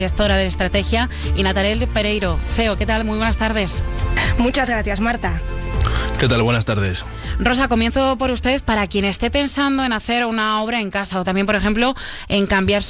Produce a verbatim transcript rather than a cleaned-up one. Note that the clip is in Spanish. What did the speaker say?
Directora de Estrategia, y Natarel Pereiro, C E O. ¿Qué tal? Muy buenas tardes. Muchas gracias, Marta. ¿Qué tal? Buenas tardes. Rosa, comienzo por usted. Para quien esté pensando en hacer una obra en casa o también, por ejemplo, en cambiar